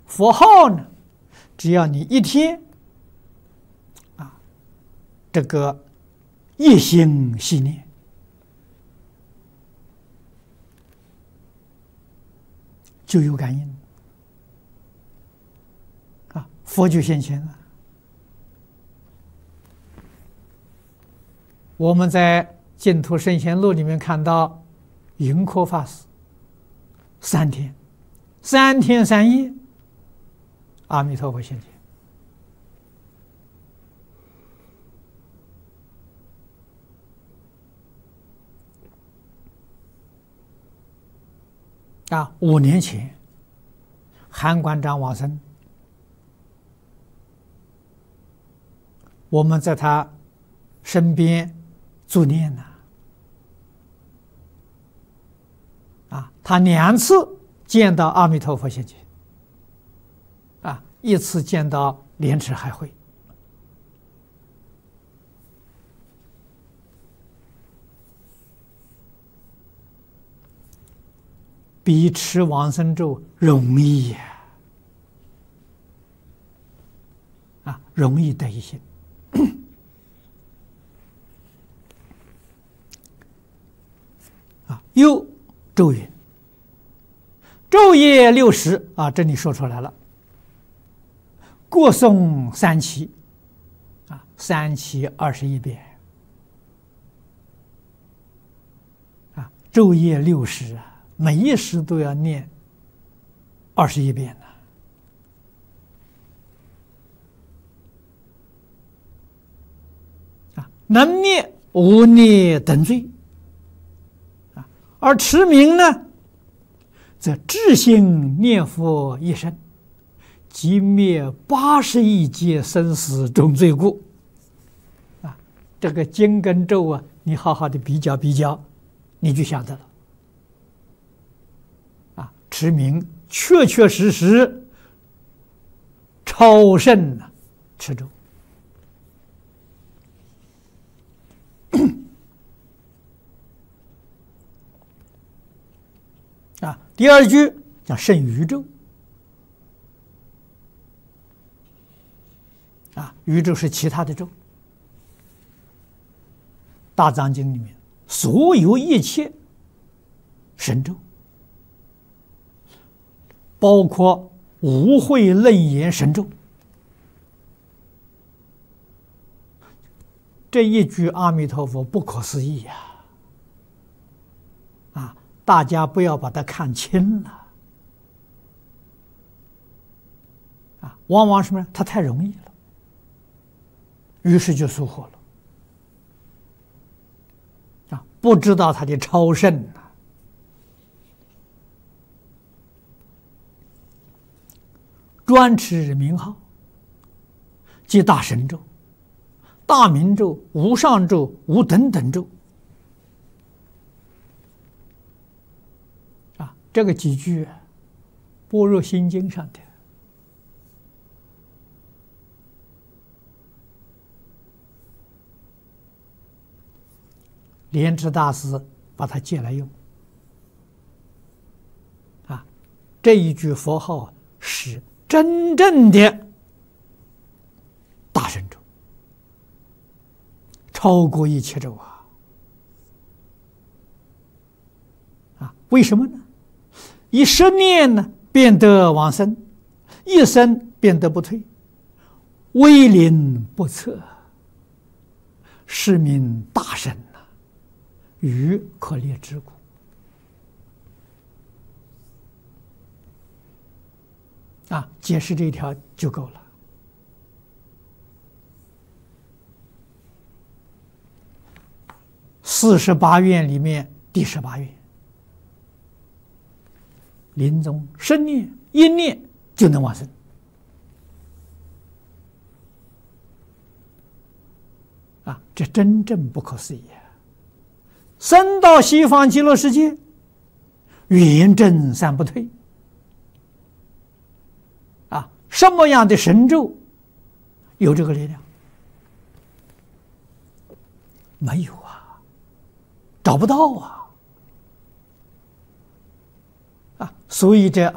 佛号呢，只要你一天这个一心系念，就有感应佛就现前了。我们在《净土圣贤录》里面看到，云柯法师3天3夜，阿弥陀佛现前。5年前，韩馆长往生，我们在他身边助念他2次见到阿弥陀佛现前，一次见到莲池海会。比持往生咒容易容易得一心。又咒云，昼夜60这里说出来了，过诵3期，3期21遍昼夜60每一时都要念21遍能灭无孽等罪而持名呢，则至心念佛一生，即灭80亿劫生死重罪故。这个经跟咒你好好的比较比较，你就晓得了。持名确确实实超胜持咒。第2句叫胜余咒余咒是其他的咒，大藏经里面所有一切神咒，包括无慧楞严神咒，这一句阿弥陀佛不可思议大家不要把它看轻了往往什么？它太容易了，于是就疏忽了不知道它的超胜专持名号，即大神咒、大明咒、无上咒、无等等咒这个几句般若心经上的莲池大师把它借来用这一句佛号是真正的大神咒，超过一切咒为什么呢？一10念呢，便得往生；一生便得不退，威灵不测，是名大神于可列之故解释这一条就够了。48愿里面第18愿，临终10念1念就能往生这真正不可思议生到西方极乐世界，远证三不退什么样的神咒有这个力量？没有找不到所以这